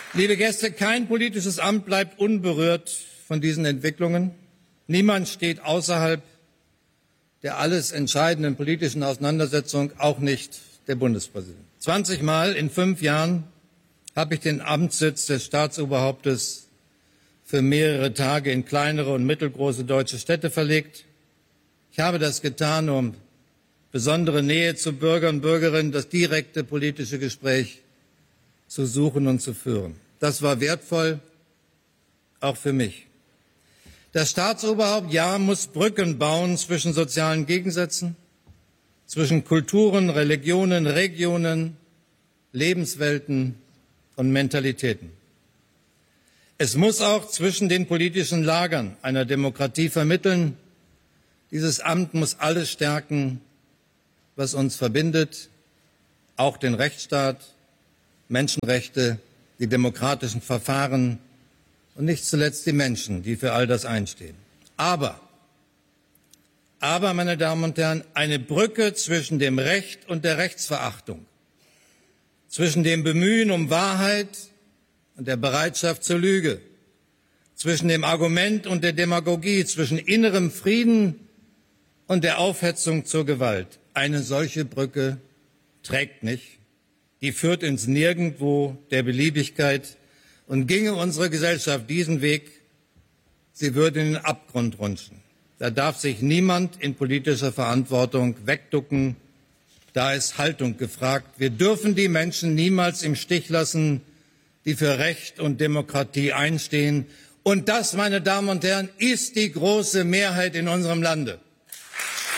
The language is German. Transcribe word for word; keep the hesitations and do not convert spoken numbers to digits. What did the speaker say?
Liebe Gäste, kein politisches Amt bleibt unberührt von diesen Entwicklungen. Niemand steht außerhalb der alles entscheidenden politischen Auseinandersetzung, auch nicht der Bundespräsident. zwanzig Mal in fünf Jahren habe ich den Amtssitz des Staatsoberhauptes für mehrere Tage in kleinere und mittelgroße deutsche Städte verlegt. Ich habe das getan, um besondere Nähe zu Bürgern und Bürgerinnen, das direkte politische Gespräch zu suchen und zu führen. Das war wertvoll, auch für mich. Das Staatsoberhaupt, ja, muss Brücken bauen zwischen sozialen Gegensätzen, zwischen Kulturen, Religionen, Regionen, Lebenswelten und Mentalitäten. Es muss auch zwischen den politischen Lagern einer Demokratie vermitteln. Dieses Amt muss alles stärken, was uns verbindet, auch den Rechtsstaat, Menschenrechte, die demokratischen Verfahren und nicht zuletzt die Menschen, die für all das einstehen. Aber, aber, meine Damen und Herren, eine Brücke zwischen dem Recht und der Rechtsverachtung, zwischen dem Bemühen um Wahrheit und der Bereitschaft zur Lüge, zwischen dem Argument und der Demagogie, zwischen innerem Frieden und der Aufhetzung zur Gewalt. Eine solche Brücke trägt nicht. Die führt ins Nirgendwo der Beliebigkeit. Und ginge unsere Gesellschaft diesen Weg, sie würde in den Abgrund rutschen. Da darf sich niemand in politischer Verantwortung wegducken. Da ist Haltung gefragt. Wir dürfen die Menschen niemals im Stich lassen, die für Recht und Demokratie einstehen. Und das, meine Damen und Herren, ist die große Mehrheit in unserem Lande.